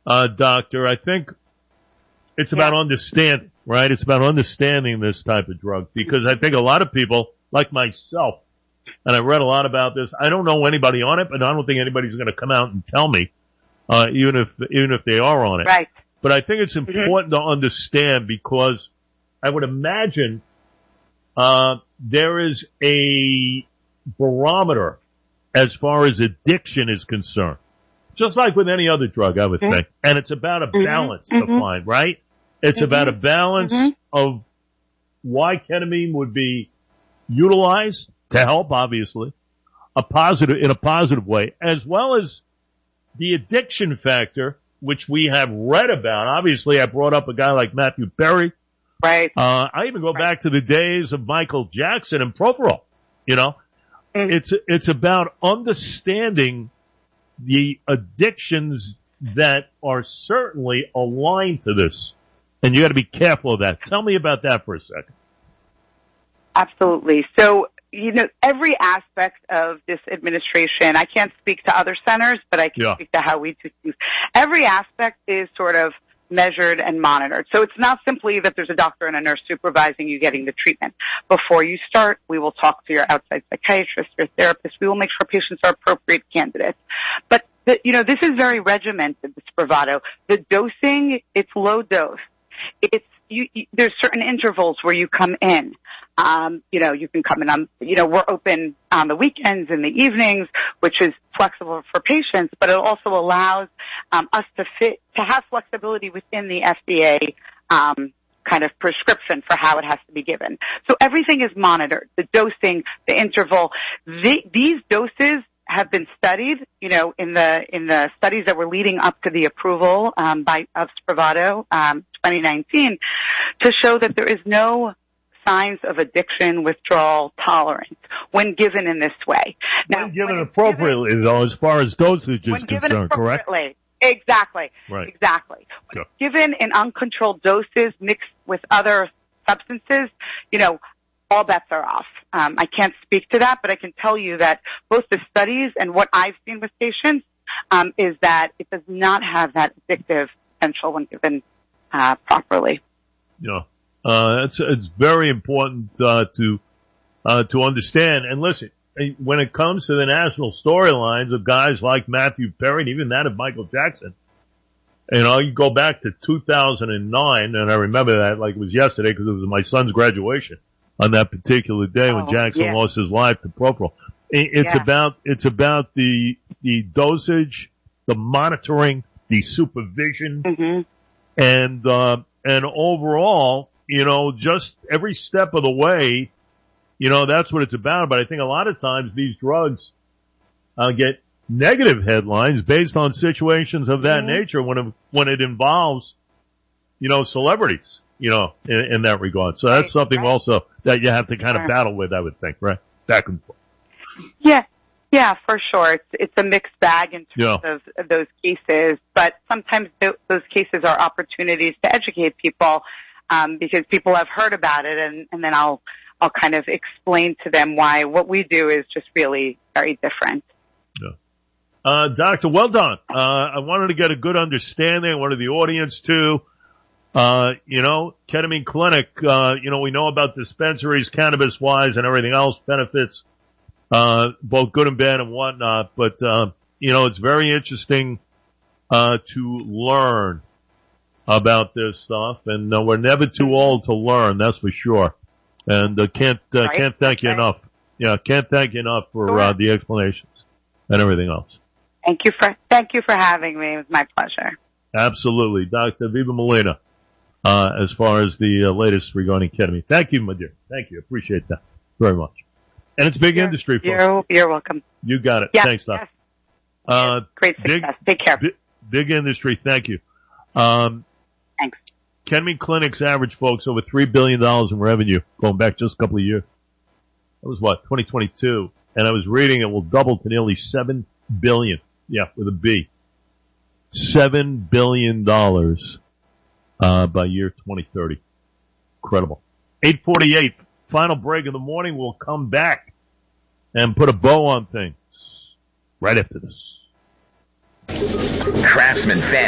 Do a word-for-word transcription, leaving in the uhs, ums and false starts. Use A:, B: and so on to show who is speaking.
A: uh, doctor, I think it's about yeah. understanding, right? It's about understanding this type of drug because I think a lot of people, like myself, and I read a lot about this, I don't know anybody on it, but I don't think anybody's going to come out and tell me, uh, even if, even if they are on it.
B: Right.
A: But I think it's important mm-hmm. to understand because I would imagine, uh, there is a barometer as far as addiction is concerned. Just like with any other drug, I would mm-hmm. think. And it's about a balance mm-hmm. to find, right? It's mm-hmm. about a balance mm-hmm. of why ketamine would be utilized to help, obviously, a positive, in a positive way, as well as the addiction factor, which we have read about. Obviously, I brought up a guy like Matthew Perry.
B: Right.
A: Uh, I even go
B: right.
A: back to the days of Michael Jackson and Propofol. You know, mm-hmm. it's, it's about understanding the addictions that are certainly aligned to this. And you got to be careful of that. Tell me about that for a second.
B: Absolutely. So, you know, every aspect of this administration, I can't speak to other centers, but I can yeah. speak to how we do things. Every aspect is sort of measured and monitored. So it's not simply that there's a doctor and a nurse supervising you getting the treatment. Before you start, we will talk to your outside psychiatrist, your therapist. We will make sure patients are appropriate candidates. But, the, you know, this is very regimented, this Spravato. The dosing, it's low dose. It's, you, you, there's certain intervals where you come in. Um, you know, you can come in on, you know, we're open on the weekends and the evenings, which is flexible for patients, but it also allows, um, us to fit, to have flexibility within the F D A, um, kind of prescription for how it has to be given. So everything is monitored. The dosing, the interval, the, these doses have been studied, you know, in the, in the studies that were leading up to the approval, um, by, of Spravato, um, twenty nineteen, to show that there is no signs of addiction, withdrawal, tolerance when given in this way.
A: Now, when given when appropriately, given, though, as far as dosage is concerned, correct?
B: Exactly.
A: Right.
B: Exactly. When yeah. given in uncontrolled doses mixed with other substances, you know, all bets are off. Um, I can't speak to that, but I can tell you that both the studies and what I've seen with patients um, is that it does not have that addictive potential when given uh, properly.
A: Yeah. Uh, it's, it's very important, uh, to, uh, to understand. And listen, when it comes to the national storylines of guys like Matthew Perry and even that of Michael Jackson, you know, you go back to two thousand nine, and I remember that like it was yesterday because it was my son's graduation on that particular day oh, when Jackson yeah. lost his life to Propofol. It's yeah. about, it's about the, the dosage, the monitoring, the supervision,
B: mm-hmm.
A: and, uh, and overall, you know, just every step of the way, you know, that's what it's about. But I think a lot of times these drugs uh, get negative headlines based on situations of that mm-hmm. nature when it, when it involves, you know, celebrities, you know, in, in that regard. So that's right, something right. also that you have to kind of yeah. battle with, I would think, right? Back and forth.
B: Yeah. Yeah, for sure. It's, it's a mixed bag in terms
A: yeah.
B: of, of those cases, but sometimes th- those cases are opportunities to educate people. Um, because people have heard about it, and, and then I'll, I'll kind of explain to them why what we do is just really very different.
A: Yeah. Uh, doctor, well done. Uh, I wanted to get a good understanding. I wanted the audience to, uh, you know, Ketamine Clinic, uh, you know, we know about dispensaries, cannabis-wise and everything else, benefits, uh, both good and bad and whatnot, but, uh, you know, it's very interesting, uh, to learn about this stuff, and uh, we're never too old to learn, that's for sure. And uh, can't uh, right. can't thank you right. enough. Yeah, can't thank you enough for sure. uh, the explanations and everything else.
B: Thank you for thank you for having me. It was my pleasure.
A: Absolutely, Doctor Aviva Molina. Uh, as far as the uh, latest regarding ketamine, thank you, my dear. Thank you, appreciate that very much. And it's big
B: you're,
A: industry, folks.
B: You're, you're welcome.
A: You got it.
B: Yes,
A: Thanks, Doc.
B: Yes.
A: Uh,
B: Great success.
A: Big,
B: Take care.
A: Big, big industry. Thank you. Um,
B: Thanks.
A: Ketamine Clinics average, folks, over three billion dollars in revenue going back just a couple of years. That was what, twenty twenty-two. And I was reading it will double to nearly seven billion dollars. Yeah, with a B. seven billion dollars, uh, by year twenty thirty. Incredible. eight forty-eight. Final break of the morning. We'll come back and put a bow on things right after this.
C: Craftsman fan.